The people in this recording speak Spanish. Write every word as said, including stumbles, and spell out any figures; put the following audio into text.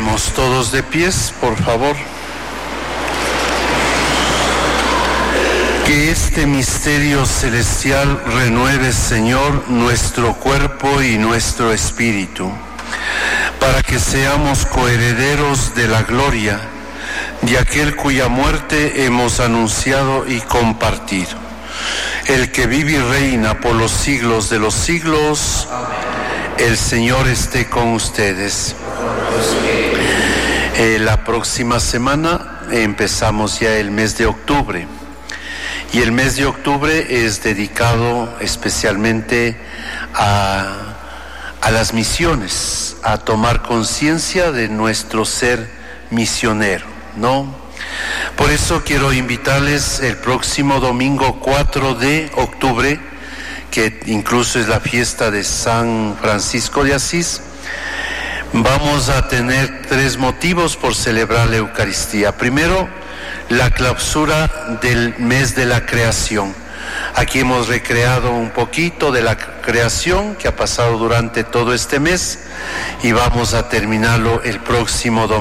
Oremos todos de pies, por favor. Que este misterio celestial renueve, Señor, nuestro cuerpo y nuestro espíritu, para que seamos coherederos de la gloria de aquel cuya muerte hemos anunciado y compartido, el que vive y reina por los siglos de los siglos. Amén. El Señor esté con ustedes. Eh, la próxima semana empezamos ya el mes de octubre. Y el mes de octubre es dedicado especialmente a, a las misiones, a tomar conciencia de nuestro ser misionero, ¿no? Por eso quiero invitarles el próximo domingo cuatro de octubre, que incluso es la fiesta de San Francisco de Asís. Vamos a tener tres motivos por celebrar la Eucaristía. Primero, la clausura del mes de la creación. Aquí hemos recreado un poquito de la creación que ha pasado durante todo este mes y vamos a terminarlo el próximo domingo.